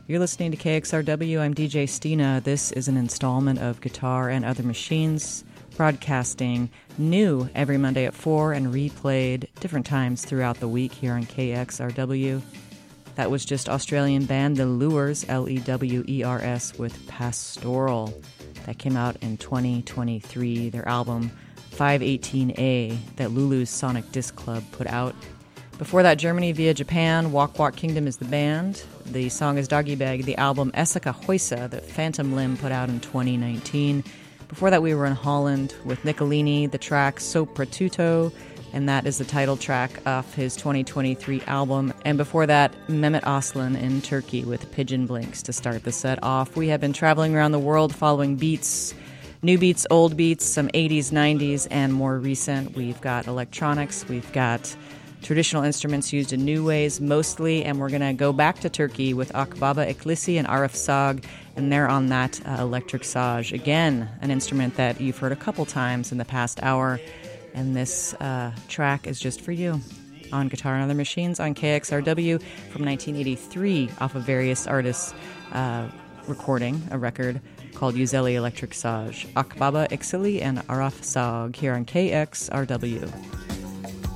You're listening to KXRW. I'm DJ Stina. This is an installment of Guitar and Other Machines, broadcasting new every Monday at 4 and replayed different times throughout the week here on KXRW. That was just Australian band The Lewers, Lewers, with Pastoral. That came out in 2023, their album 518A that Lulu's Sonic Disc Club put out. Before that, Germany via Japan, Walk Walk Kingdom is the band. The song is Doggy Bag, the album Essica Hoysa that Phantom Limb put out in 2019. Before that, we were in Holland with Nicolini, the track Sopra Tutto, and that is the title track of his 2023 album. And before that, Mehmet Aslan in Turkey with Pigeon Blinks to start the set off. We have been traveling around the world following beats, new beats, old beats, some 80s, 90s, and more recent. We've got electronics, we've got traditional instruments used in new ways mostly, and we're going to go back to Turkey with Akbaba Eklisi and Arif Sag, and they're on that electric saz. Again, an instrument that you've heard a couple times in the past hour, and this track is just for you on Guitar and Other Machines on KXRW from 1983 off of various artists recording a record called Uzeli Electric Saz. Akbaba Eklisi and Arif Sag here on KXRW.